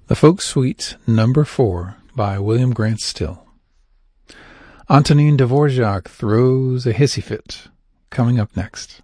The Folk Suite No. 4 by William Grant Still. Antonin Dvorak throws a hissy fit. Coming up next.